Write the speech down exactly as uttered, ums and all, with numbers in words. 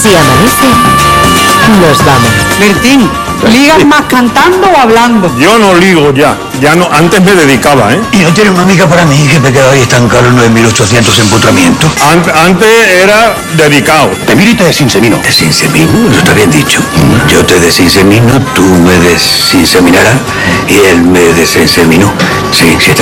Si amanece, nos vamos. Bertín, ¿ligas más cantando o hablando? Yo no ligo ya, ya no, antes me dedicaba, ¿eh? ¿Y no tiene una amiga para mí que me quedaba ahí estancado en nueve mil ochocientos empotramientos? Ant, antes era dedicado. Te miro y te desinsemino. ¿Desinsemino? Eso está bien dicho. Yo te desinsemino, tú me desinseminarás y él me desinseminó. Sí, sí está